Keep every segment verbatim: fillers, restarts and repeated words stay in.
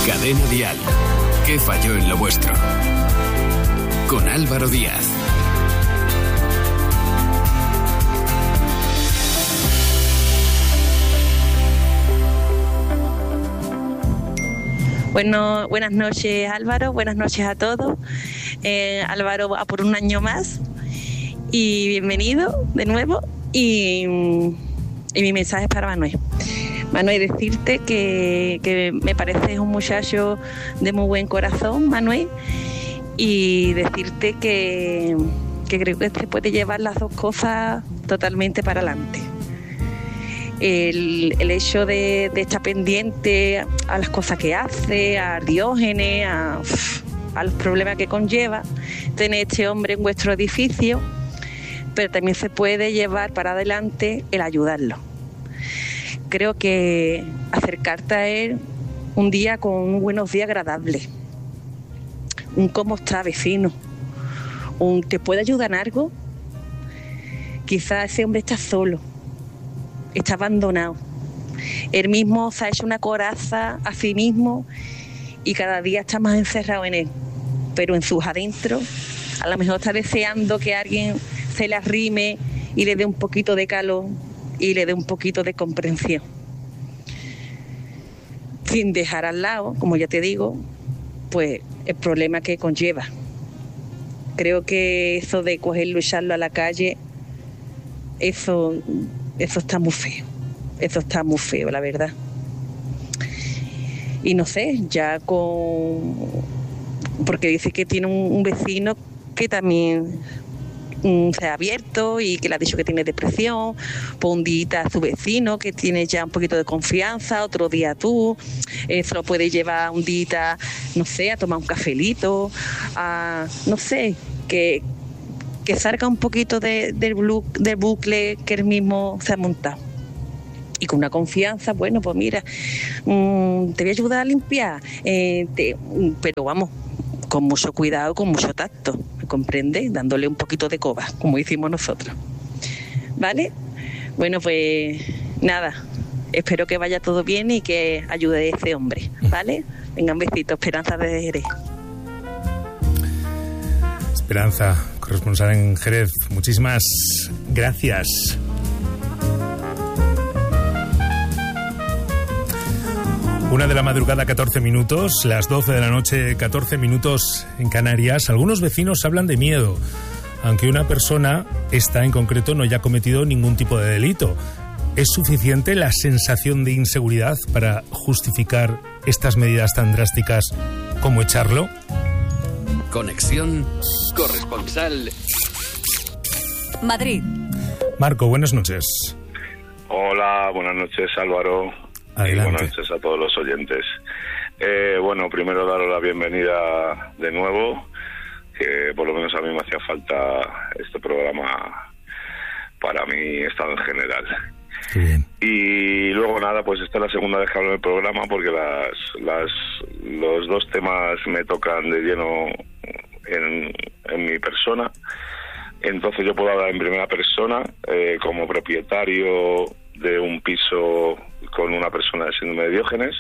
Cadena Dial. ¿Qué falló en lo vuestro? Con Álvaro Díaz. Bueno, buenas noches, Álvaro, buenas noches a todos. Eh, Álvaro va por un año más y bienvenido de nuevo. Y, y mi mensaje es para Manuel. Manuel, decirte que, que me pareces un muchacho de muy buen corazón, Manuel, y decirte que, que creo que te puede llevar las dos cosas totalmente para adelante. El, el hecho de, de estar pendiente a las cosas que hace, a Diógenes, a, a los problemas que conlleva tener este hombre en vuestro edificio, pero también se puede llevar para adelante el ayudarlo. Creo que acercarte a él un día con un buenos días agradable, un cómo está vecino, un te puede ayudar en algo. Quizás ese hombre está solo, está abandonado. Él mismo se ha hecho una coraza a sí mismo y cada día está más encerrado en él. Pero en sus adentros, a lo mejor está deseando que alguien se le arrime y le dé un poquito de calor y le dé un poquito de comprensión. Sin dejar al lado, como ya te digo, pues el problema que conlleva. Creo que eso de cogerlo y echarlo a la calle, eso... Eso está muy feo, eso está muy feo, la verdad. Y no sé, ya con... Porque dice que tiene un, un vecino que también mm, se ha abierto y que le ha dicho que tiene depresión. Pues un día a su vecino que tiene ya un poquito de confianza, otro día tú. Eh, se lo puede llevar un día, no sé, a tomar un cafelito, a... no sé, que... que salga un poquito de, de, del bucle que él mismo se ha montado. Y con una confianza, bueno, pues mira, mmm, te voy a ayudar a limpiar, eh, te, pero vamos, con mucho cuidado, con mucho tacto, ¿me comprende? Dándole un poquito de coba, como hicimos nosotros. ¿Vale? Bueno, pues nada, espero que vaya todo bien y que ayude a ese hombre, ¿vale? Venga, un besito, Esperanza de Jerez. Esperanza, corresponsal en Jerez, muchísimas gracias. Una de la madrugada, catorce minutos, las doce de la noche, catorce minutos en Canarias. Algunos vecinos hablan de miedo, aunque una persona, esta en concreto, no haya cometido ningún tipo de delito. ¿Es suficiente la sensación de inseguridad para justificar estas medidas tan drásticas como echarlo? Conexión corresponsal Madrid. Marco, buenas noches. Hola, buenas noches, Álvaro. Adelante. Y buenas noches a todos los oyentes. Eh, bueno, primero daros la bienvenida de nuevo, que por lo menos a mí me hacía falta este programa para mi estado en general. Qué bien. Y luego nada, pues esta es la segunda vez que hablo del programa porque las, las, los dos temas me tocan de lleno en, en mi persona. Entonces yo puedo hablar en primera persona eh, como propietario de un piso con una persona de síndrome de Diógenes.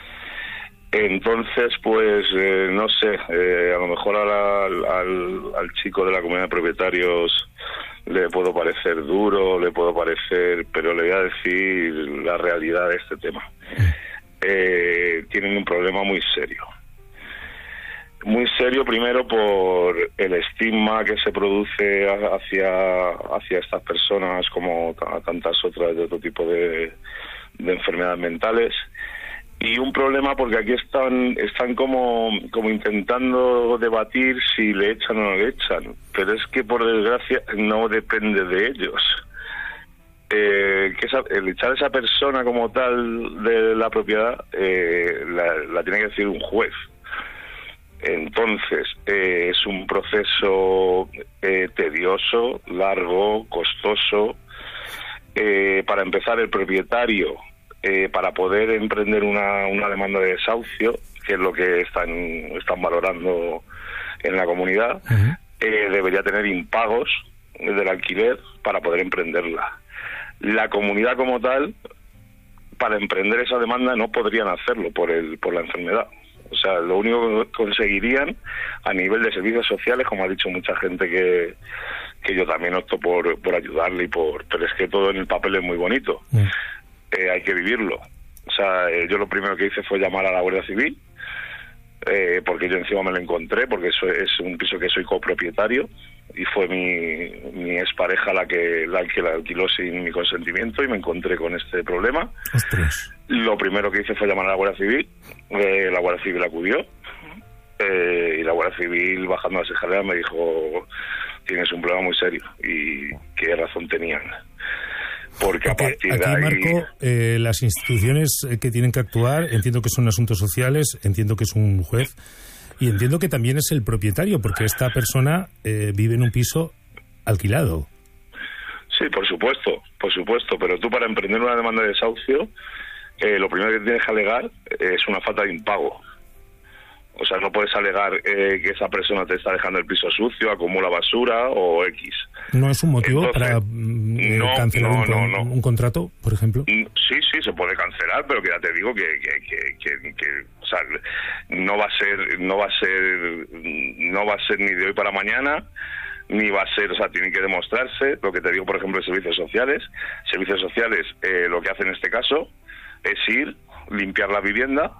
Entonces, pues, eh, no sé, eh, a lo mejor al, al, al chico de la comunidad de propietarios le puedo parecer duro, le puedo parecer, pero le voy a decir la realidad de este tema. Eh, tienen un problema muy serio. Muy serio, primero por el estigma que se produce hacia, hacia estas personas, como a tantas otras de otro tipo de, de enfermedades mentales. Y un problema porque aquí están están como como intentando debatir si le echan o no le echan, pero es que por desgracia no depende de ellos. Eh, que esa, el echar a esa persona como tal de la propiedad eh, la, la tiene que decir un juez. Entonces eh, es un proceso eh, tedioso, largo, costoso. Eh, para empezar, el propietario, Eh, para poder emprender una, una demanda de desahucio, que es lo que están están valorando en la comunidad, uh-huh. eh, debería tener impagos del alquiler para poder emprenderla. La comunidad como tal, para emprender esa demanda, no podrían hacerlo por el por la enfermedad. O sea, lo único que conseguirían a nivel de servicios sociales, como ha dicho mucha gente que, que yo también opto por, por ayudarle, y por pero es que todo en el papel es muy bonito. Mm. Eh, hay que vivirlo. O sea, eh, yo lo primero que hice fue llamar a la Guardia Civil, eh, porque yo encima me lo encontré, porque eso es un piso que soy copropietario, y fue mi, mi expareja la que, la que la alquiló sin mi consentimiento, y me encontré con este problema. Ostras. Lo primero que hice fue llamar a la Guardia Civil, eh, la Guardia Civil acudió, eh, y la Guardia Civil, bajando las escaleras, me dijo: tienes un problema muy serio. Y qué razón tenían. Porque a partir aquí, de ahí... Marco, eh, las instituciones que tienen que actuar, entiendo que son asuntos sociales, entiendo que es un juez, y entiendo que también es el propietario, porque esta persona eh, vive en un piso alquilado. Sí, por supuesto, por supuesto, pero tú, para emprender una demanda de desahucio, eh, lo primero que tienes que alegar es una falta de impago. O sea, no puedes alegar eh, que esa persona te está dejando el piso sucio, acumula basura o X. ¿No es un motivo Entonces, para eh, no, cancelar no, un, no, no. un contrato, por ejemplo? Sí, sí, se puede cancelar, pero que ya te digo que, que, que, que, que o sea, no va a ser, no va a ser, no va a ser ni de hoy para mañana, ni va a ser, o sea, tiene que demostrarse. Lo que te digo, por ejemplo, de servicios sociales. Servicios sociales, eh, lo que hacen en este caso es ir, limpiar la vivienda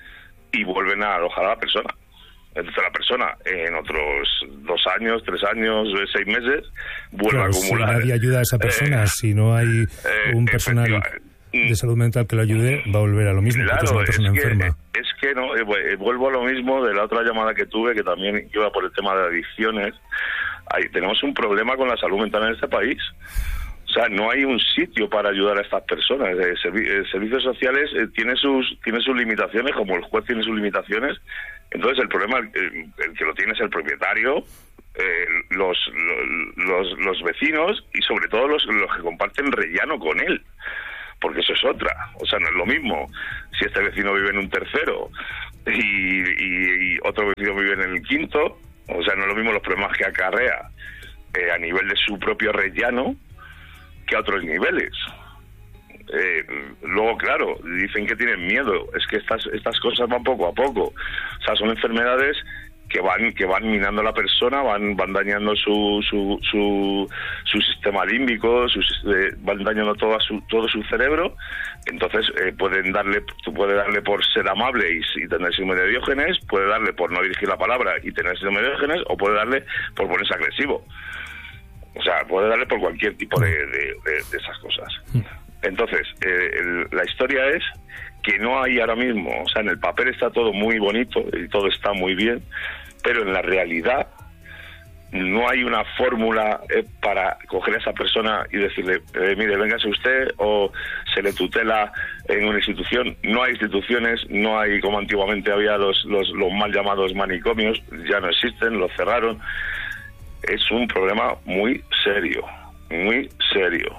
y vuelven a alojar a la persona. Entonces la persona en otros dos años, tres años, seis meses vuelve claro, a acumular. Si nadie ayuda a esa persona, eh, si no hay eh, un personal de salud mental que lo ayude, va a volver a lo mismo. Claro, es una persona es que, enferma. Es que no, eh, vuelvo a lo mismo de la otra llamada que tuve, que también iba por el tema de adicciones. Ahí tenemos un problema con la salud mental en este país. O sea, no hay un sitio para ayudar a estas personas. Eh, servi eh, servicios sociales eh, tiene sus tiene sus limitaciones, como el juez tiene sus limitaciones. Entonces el problema, el, el que lo tiene es el propietario, eh, los, los los vecinos y sobre todo los, los que comparten rellano con él. Porque eso es otra. O sea, no es lo mismo si este vecino vive en un tercero y, y, y otro vecino vive en el quinto. O sea, no es lo mismo los problemas que acarrea eh, a nivel de su propio rellano que a otros niveles. Eh, luego, claro, dicen que tienen miedo. Es que estas estas cosas van poco a poco. O sea, son enfermedades que van que van minando a la persona, van van dañando su su su, su sistema límbico, su, eh, van dañando todo su todo su cerebro. Entonces eh, pueden darle, tú puedes darle por ser amable y, y tener síndrome de Diógenes, puede darle por no dirigir la palabra y tener síndrome de Diógenes, o puede darle por ponerse agresivo. O sea, puede darle por cualquier tipo de, de, de, de esas cosas. Entonces, eh, el, la historia es que no hay ahora mismo, o sea, en el papel está todo muy bonito y todo está muy bien, pero en la realidad no hay una fórmula eh, para coger a esa persona y decirle, eh, mire, véngase usted, o se le tutela en una institución. No hay instituciones, no hay, como antiguamente había los, los, los mal llamados manicomios, ya no existen, los cerraron. Es un problema muy serio, muy serio.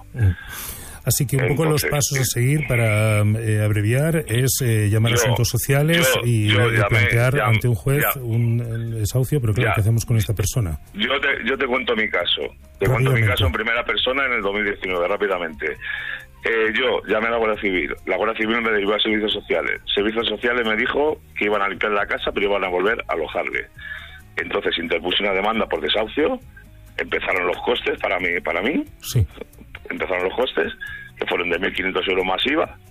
Así que un poco Entonces, los pasos a seguir para eh, abreviar es eh, llamar yo, a asuntos sociales yo, y yo eh, llamé, plantear llamé, ante un juez ya, un desahucio, pero claro, ya. ¿qué hacemos con esta persona? Yo te, yo te cuento mi caso, te cuento mi caso en primera persona en el dos mil diecinueve, rápidamente. Eh, yo llamé a la Guardia Civil, la Guardia Civil me derivó a Servicios Sociales. Servicios Sociales me dijo que iban a limpiar la casa, pero iban a volver a alojarle. Entonces interpuse una demanda por desahucio, empezaron los costes para mí, para mí. Sí. Empezaron los costes, que fueron de mil quinientos euros más I V A,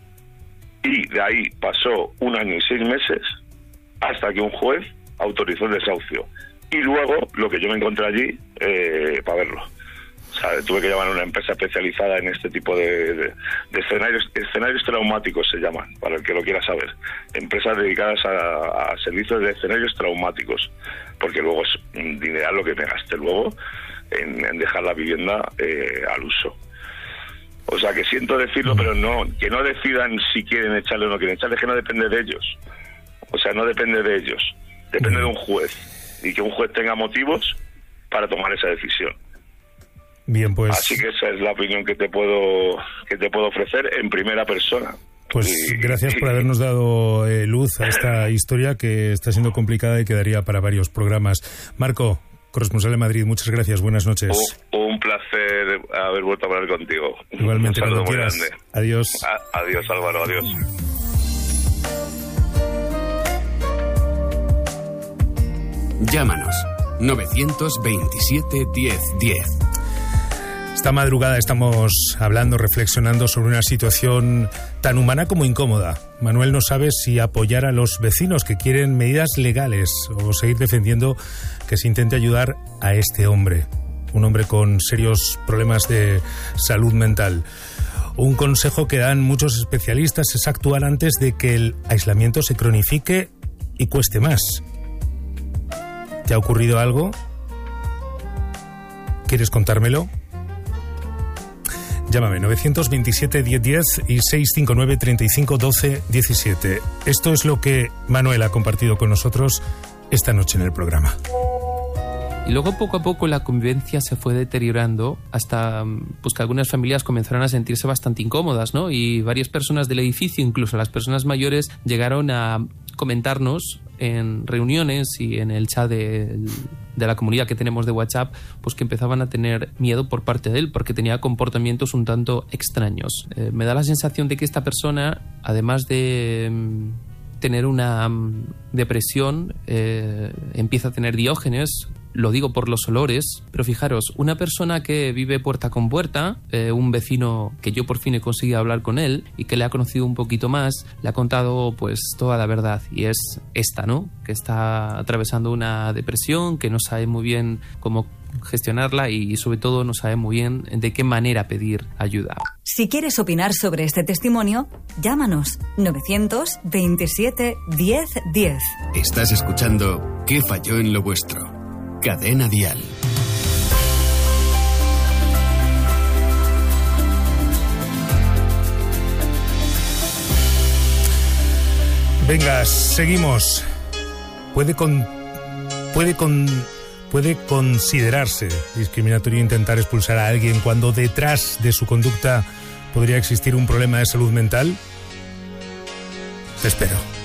y de ahí pasó un año y seis meses hasta que un juez autorizó el desahucio. Y luego, lo que yo me encontré allí, eh, para verlo. O sea, tuve que llamar a una empresa especializada en este tipo de, de, de escenarios, escenarios traumáticos se llaman, para el que lo quiera saber. Empresas dedicadas a, a servicios de escenarios traumáticos, porque luego es un dineral lo que me gasté luego en, en dejar la vivienda eh, al uso. O sea, que siento decirlo, pero no, que no decidan si quieren echarle o no quieren echarle, que no depende de ellos. O sea, no depende de ellos, depende de un juez, y que un juez tenga motivos para tomar esa decisión. Bien, pues... Así que esa es la opinión que te puedo que te puedo ofrecer en primera persona. Pues y, gracias por habernos dado eh, luz a esta historia que está siendo complicada y quedaría para varios programas. Marco, corresponsal de Madrid, muchas gracias, buenas noches. Un, un placer haber vuelto a hablar contigo. Igualmente, cuando quieras. Adiós. A, adiós, Álvaro, adiós. Llámanos novecientos veintisiete diez diez. Esta madrugada estamos hablando, reflexionando sobre una situación tan humana como incómoda. Manuel no sabe si apoyar a los vecinos que quieren medidas legales o seguir defendiendo que se intente ayudar a este hombre, un hombre con serios problemas de salud mental. Un consejo que dan muchos especialistas es actuar antes de que el aislamiento se cronifique y cueste más. ¿Te ha ocurrido algo? ¿Quieres contármelo? Llámame novecientos veintisiete diez diez y seiscientos cincuenta y nueve treinta y cinco doce diecisiete. Esto es lo que Manuel ha compartido con nosotros esta noche en el programa. Y luego poco a poco la convivencia se fue deteriorando hasta pues, que algunas familias comenzaron a sentirse bastante incómodas, ¿no? Y varias personas del edificio, incluso las personas mayores, llegaron a comentarnos en reuniones y en el chat de, de la comunidad que tenemos de WhatsApp, pues que empezaban a tener miedo por parte de él porque tenía comportamientos un tanto extraños. Eh, me da la sensación de que esta persona, además de mm, tener una mm, depresión, eh, empieza a tener diógenes. Lo digo por los olores, pero fijaros, una persona que vive puerta con puerta, eh, un vecino que yo por fin he conseguido hablar con él y que le ha conocido un poquito más, le ha contado pues toda la verdad y es esta, ¿no? Que está atravesando una depresión, que no sabe muy bien cómo gestionarla y sobre todo no sabe muy bien de qué manera pedir ayuda. Si quieres opinar sobre este testimonio, llámanos novecientos veintisiete diez diez. Estás escuchando ¿Qué falló en lo vuestro? Cadena Dial. Venga, seguimos. Puede con, puede con, puede considerarse discriminatorio intentar expulsar a alguien cuando detrás de su conducta podría existir un problema de salud mental. Te espero.